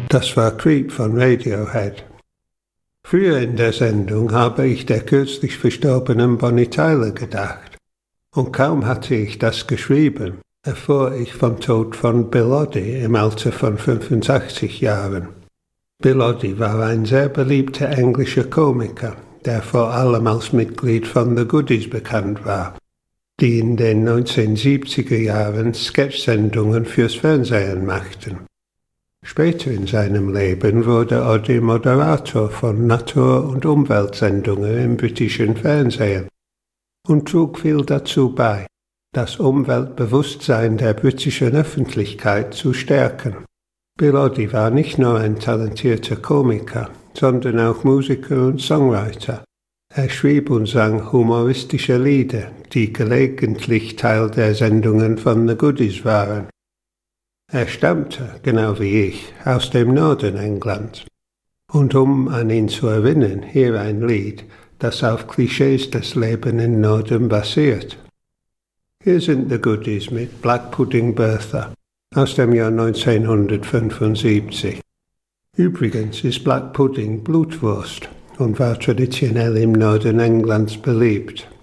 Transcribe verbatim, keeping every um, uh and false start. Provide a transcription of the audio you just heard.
Das war Creep von Radiohead. Früher in der Sendung habe ich der kürzlich verstorbenen Bonnie Tyler gedacht. Und kaum hatte ich das geschrieben, erfuhr ich vom Tod von Bill Oddie im Alter von fünfundsechzig Jahren. Bill Oddie war ein sehr beliebter englischer Komiker, der vor allem als Mitglied von The Goodies bekannt war, die in den neunzehnhundertsiebziger Jahren Sketchsendungen fürs Fernsehen machten. Später in seinem Leben wurde Oddie Moderator von Natur- und Umweltsendungen im britischen Fernsehen und trug viel dazu bei, das Umweltbewusstsein der britischen Öffentlichkeit zu stärken. Bill Oddie war nicht nur ein talentierter Komiker, sondern auch Musiker und Songwriter. Er schrieb und sang humoristische Lieder, die gelegentlich Teil der Sendungen von The Goodies waren. Er stammte, genau wie ich, aus dem Norden Englands. Und um an ihn zu erinnern, hier ein Lied, das auf Klischees des Lebens im Norden basiert. Hier sind The Goodies mit Black Pudding Bertha aus dem Jahr neunzehnhundertfünfundsiebzig. Übrigens ist Black Pudding Blutwurst und war traditionell im Norden Englands beliebt.